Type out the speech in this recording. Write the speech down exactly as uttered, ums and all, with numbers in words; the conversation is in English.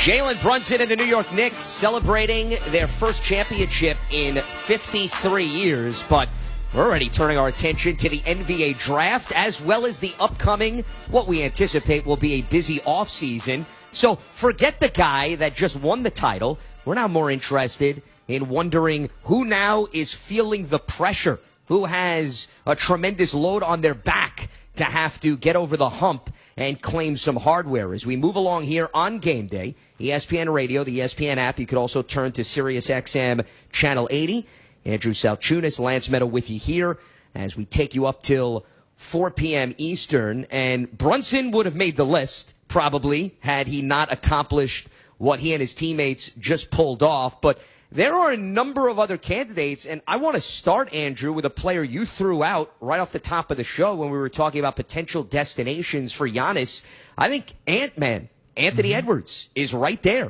Jalen Brunson and the New York Knicks celebrating their first championship in fifty-three years, but we're already turning our attention to the N B A draft as well as the upcoming, what we anticipate will be a busy offseason. So forget the guy that just won the title. We're now more interested in wondering who now is feeling the pressure, who has a tremendous load on their back to have to get over the hump and claim some hardware. As we move along here on Game Day, E S P N Radio, the E S P N app, you could also turn to Sirius X M Channel eighty. Andrew Salchunas, Lance Meadow with you here as we take you up till four p.m. Eastern. And Brunson would have made the list, probably, had he not accomplished what he and his teammates just pulled off. But there are a number of other candidates, and I want to start, Andrew, with a player you threw out right off the top of the show when we were talking about potential destinations for Giannis. I think Ant-Man, Anthony mm-hmm. Edwards, is right there